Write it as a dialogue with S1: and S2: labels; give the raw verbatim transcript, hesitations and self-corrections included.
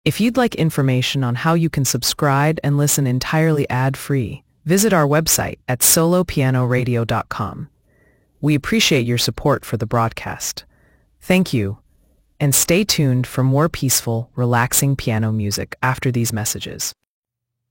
S1: If you'd like information on how you can subscribe and listen entirely ad-free, visit our website at solo piano radio dot com. We appreciate your support for the broadcast. Thank you, and stay tuned for more peaceful, relaxing piano music after these messages.